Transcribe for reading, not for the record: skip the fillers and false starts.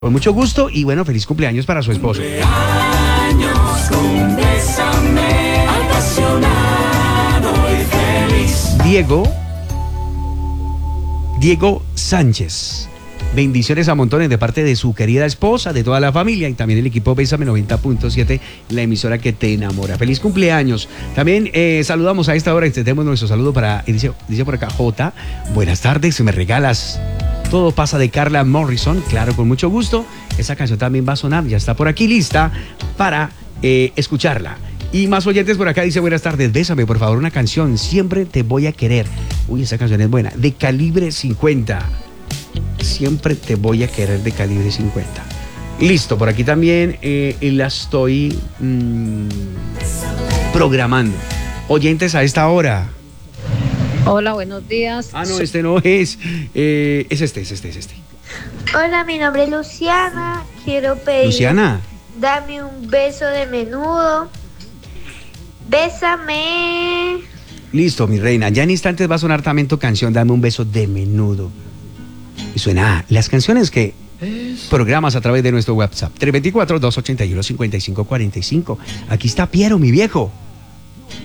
Con mucho gusto y bueno, feliz cumpleaños para su esposo. Cumpleaños con Bésame, apasionado y feliz. Diego Sánchez. Bendiciones a montones de parte de su querida esposa, de toda la familia y también el equipo Bésame 90.7, la emisora que te enamora. Feliz cumpleaños. También saludamos a esta hora, extendemos nuestro saludo para, dice por acá, J. Buenas tardes, me regalas Todo pasa de Carla Morrison, claro, con mucho gusto. Esa canción también va a sonar, ya está por aquí lista para escucharla. Y más oyentes por acá, dice, buenas tardes, bésame por favor una canción, Siempre te voy a querer. Uy, esa canción es buena, de Calibre 50. Siempre te voy a querer, de Calibre 50. Listo, por aquí también la estoy programando. Oyentes a esta hora. Hola, buenos días. Ah, no, este no es. Es este. Hola, mi nombre es Luciana. Quiero pedir. Luciana. Dame un beso de menudo. Bésame. Listo, mi reina. Ya en instantes va a sonar también tu canción, Dame un beso de menudo. Y suena las canciones que programas a través de nuestro WhatsApp. 324-281-5545. Aquí está Piero, mi viejo.